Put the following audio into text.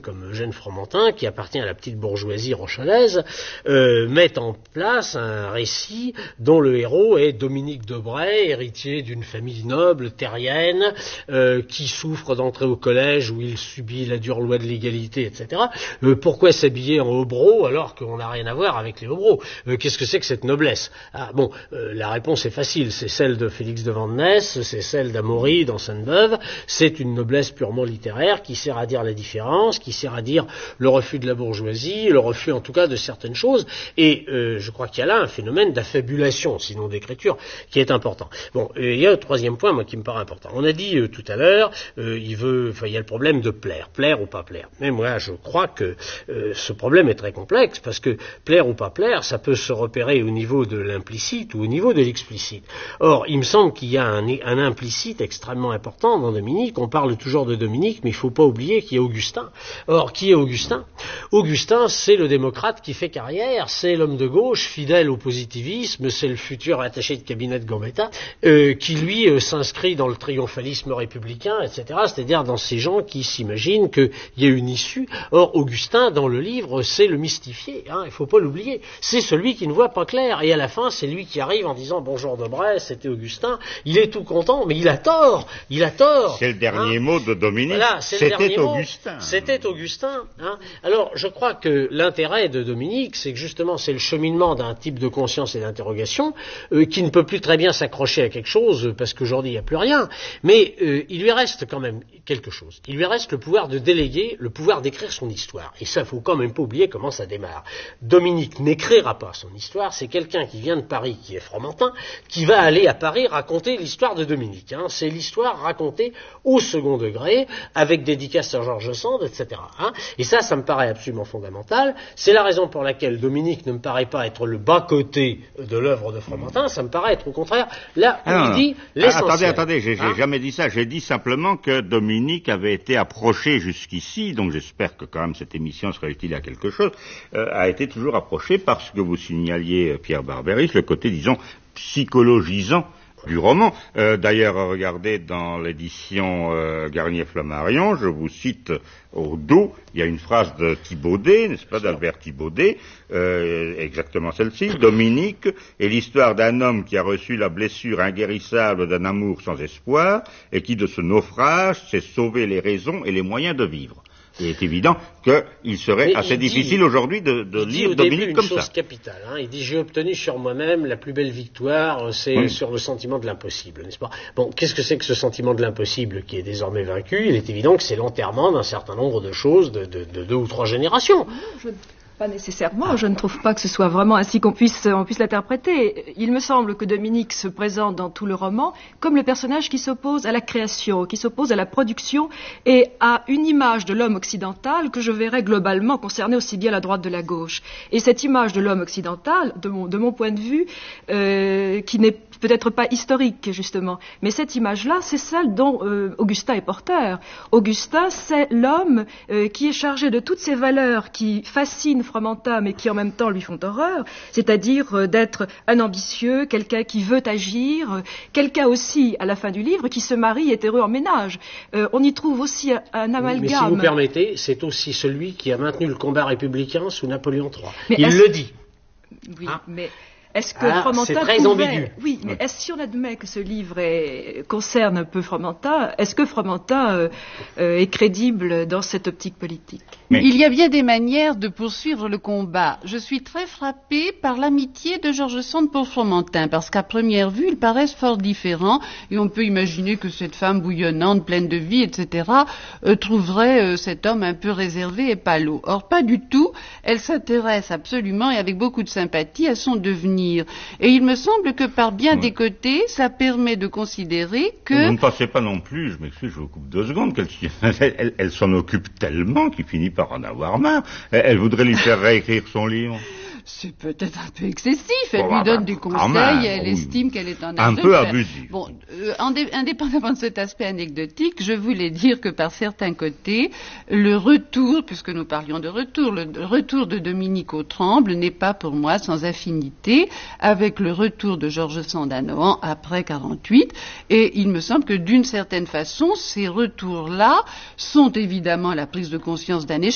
comme Eugène Fromentin, qui appartient à la petite bourgeoisie rochelaise, mettent en place un récit dont le héros est Dominique Debray, héritier d'une famille noble, terrienne, qui souffre d'entrer au collège où il subit la dure loi de l'égalité, etc. Pourquoi s'habiller en hobereau alors qu'on n'a rien à voir avec les hobereaux? Qu'est-ce que c'est que cette noblesse? La réponse est facile, c'est celle de Félix de Vandenesse, c'est celle d'Amaury dans Sainte-Beuve, c'est une noblesse purement littéraire qui sert à dire la différence, qui sert à dire le refus de la bourgeoisie, le refus en tout cas de certaines choses, et je crois qu'il y a là un phénomène d'affabulation, sinon d'écriture, qui est important. Il y a un troisième point, moi, qui me paraît important. On a dit tout à l'heure, il y a le problème de plaire ou pas plaire. Mais moi, je crois que ce problème est très complexe, parce que plaire ou pas plaire, ça peut se repérer au niveau de l'implicite ou au niveau de l'explicite. Or, il me semble qu'il y a un implicite extrêmement important dans Dominique. On parle toujours de Dominique, mais il ne faut pas oublier qu'il y a Augustin. Or, qui est Augustin? Augustin, c'est le démocrate qui fait carrière, c'est l'homme de gauche, fidèle au positivisme, c'est le futur attaché de cabinet de Gambetta, qui lui s'inscrit dans le triomphalisme républicain, etc., c'est-à-dire dans ces gens qui s'imaginent qu'il y a une issue. Or, Augustin, dans le livre, c'est le mystifié, il ne faut pas l'oublier. C'est celui qui ne voit pas clair, et à la fin, c'est lui qui arrive en disant « Bonjour Debray, c'était Augustin ». Il est tout content, mais il a tort. C'est le dernier mot de Dominique. Voilà, c'était Augustin. C'était Augustin. Alors, je crois que l'intérêt de Dominique, c'est que justement, c'est le cheminement d'un type de conscience et d'interrogation qui ne peut plus très bien s'accrocher à quelque chose, parce qu'aujourd'hui, il n'y a plus rien. Mais il lui reste quand même quelque chose. Il lui reste le pouvoir de déléguer, le pouvoir d'écrire son histoire. Et ça, il ne faut quand même pas oublier comment ça démarre. Dominique n'écrira pas son histoire, c'est quelqu'un qui vient de Paris, qui est Fromentin, qui va aller à Paris raconter l'histoire de Dominique. C'est l'histoire racontée au second degré, avec dédicace à George Sand, etc. Et ça me paraît absolument fondamental. C'est la raison pour laquelle Dominique ne me paraît pas être le bas-côté de l'œuvre de Fromentin, ça me paraît être au contraire là où il dit l'essentiel. Attendez, j'ai jamais dit ça. J'ai dit simplement que Dominique avait été approché jusqu'ici, donc j'espère que quand même cette émission sera utile à quelque chose, a été toujours approché par ce que vous signaliez, Pierre Barberis, le côté, disons, psychologisant du roman. D'ailleurs, regardez dans l'édition Garnier-Flammarion, je vous cite au dos, il y a une phrase de Thibaudet, n'est-ce pas, d'Albert Thibaudet, exactement celle-ci. Dominique est l'histoire d'un homme qui a reçu la blessure inguérissable d'un amour sans espoir et qui, de ce naufrage, sait sauver les raisons et les moyens de vivre. Il est évident qu'il serait assez difficile aujourd'hui de lire Dominique comme ça. Une chose capitale. Il dit « J'ai obtenu sur moi-même la plus belle victoire, c'est sur le sentiment de l'impossible, n'est-ce pas ?» Bon, qu'est-ce que c'est que ce sentiment de l'impossible qui est désormais vaincu? Il est évident que c'est l'enterrement d'un certain nombre de choses de 2 ou 3 générations. Pas nécessairement, je ne trouve pas que ce soit vraiment ainsi qu'on puisse l'interpréter. Il me semble que Dominique se présente dans tout le roman comme le personnage qui s'oppose à la création, qui s'oppose à la production et à une image de l'homme occidental que je verrais globalement concerner aussi bien la droite de la gauche. Et cette image de l'homme occidental, de mon point de vue, qui n'est peut-être pas historique justement, mais cette image-là, c'est celle dont Augustin est porteur. Augustin, c'est l'homme qui est chargé de toutes ces valeurs qui fascinent Fromentin, mais qui en même temps lui font horreur, c'est-à-dire d'être un ambitieux, quelqu'un qui veut agir, quelqu'un aussi, à la fin du livre, qui se marie et est heureux en ménage. On y trouve aussi un amalgame. Mais si vous permettez, c'est aussi celui qui a maintenu le combat républicain sous Napoléon III. Il le dit. Oui, mais... Est-ce que Fromentin c'est très ambigu. Oui, mais si on admet que ce livre concerne un peu Fromentin, est-ce que Fromentin est crédible dans cette optique politique? Mais il y a bien des manières de poursuivre le combat. Je suis très frappée par l'amitié de George Sand pour Fromentin, parce qu'à première vue, ils paraissent fort différents, et on peut imaginer que cette femme bouillonnante, pleine de vie, etc., trouverait cet homme un peu réservé et palot. Or, pas du tout. Elle s'intéresse absolument et avec beaucoup de sympathie à son devenir. Et il me semble que par bien des côtés, ça permet de considérer que... Vous ne pensez pas non plus, je m'excuse, je vous coupe 2 secondes, qu'elle s'en occupe tellement qu'il finit par en avoir marre. Elle voudrait lui faire réécrire son livre. C'est peut-être un peu excessif. Elle lui donne des conseils, elle estime qu'elle est en âge un peu abusif. Bon, indépendamment de cet aspect anecdotique, je voulais dire que par certains côtés, le retour, puisque nous parlions de retour, le retour de Dominique au Tremble n'est pas pour moi sans affinité avec le retour de George Sand à Nohant après 48. Et il me semble que d'une certaine façon, ces retours-là sont évidemment la prise de conscience d'un échec.